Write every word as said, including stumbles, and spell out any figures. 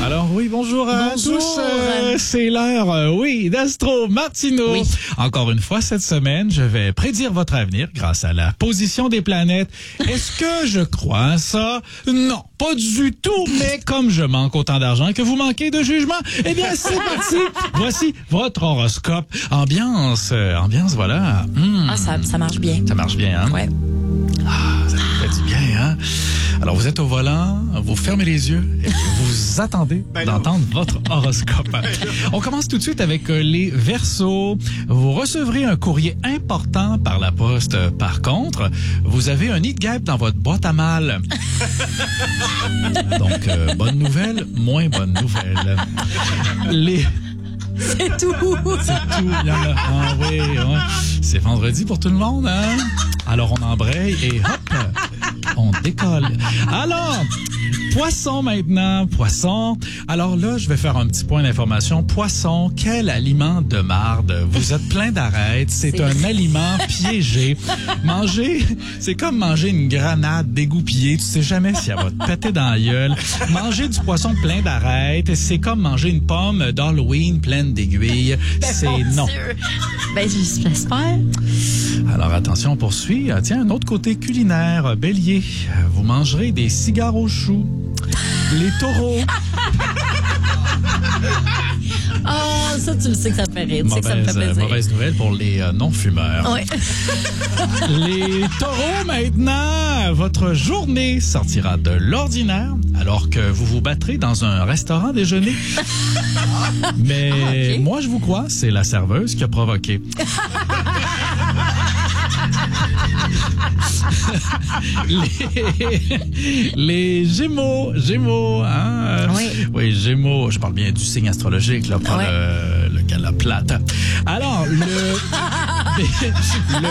Alors oui, bonjour à Bonjour. tous. Euh, c'est l'heure, euh, oui, d'Astro Martino. Oui. Encore une fois, cette semaine, je vais prédire votre avenir grâce à la position des planètes. Est-ce que je crois à ça? Non, pas du tout. Mais comme je manque autant d'argent que vous manquez de jugement, eh bien, c'est parti. Voici votre horoscope. Ambiance, euh, ambiance, voilà. Mmh. Ah, ça, ça marche bien. Ça marche bien, hein? Ouais. Ah, ça fait du bien, hein? Alors, vous êtes au volant, vous fermez les yeux et vous attendez Ben d'entendre votre horoscope. On commence tout de suite avec euh, les Verseaux. Vous recevrez un courrier important par la poste. Par contre, vous avez un nid de guêpe dans votre boîte à mal. Donc, euh, bonne nouvelle, moins bonne nouvelle. Les... C'est tout. C'est tout. Il y en a. Ah oui, ouais. C'est vendredi pour tout le monde, hein? Alors, on embraye et hop, on décolle. Alors, poisson maintenant, poisson. Alors là, je vais faire un petit point d'information. Poisson, quel aliment de marde. Vous êtes plein d'arêtes. C'est C'est un vrai. aliment piégé. Manger, c'est comme manger une grenade dégoupillée. Tu sais jamais si elle va te péter dans la gueule. Manger du poisson plein d'arêtes, c'est comme manger une pomme d'Halloween pleine d'aiguilles. C'est Mon non. Dieu. Ben, j'espère. Alors attention, on poursuit. Ah, tiens, un autre côté culinaire. Bélier, vous mangerez des cigares aux choux. Les taureaux, Ah, ça, tu le sais que ça me fait rire. Tu sais que ça me fait mauvaise, euh, plaisir. mauvaise nouvelle pour les euh, non-fumeurs. Ouais. Les taureaux, maintenant, votre journée sortira de l'ordinaire alors que vous vous battrez dans un restaurant déjeuner. Mais Ah, ok. moi, je vous crois, c'est la serveuse qui a provoqué. les, les Gémeaux, Gémeaux, hein? Oui. Oui, Gémeaux, je parle bien du signe astrologique, là, pas Ouais. le, le gala plate. Alors, le... le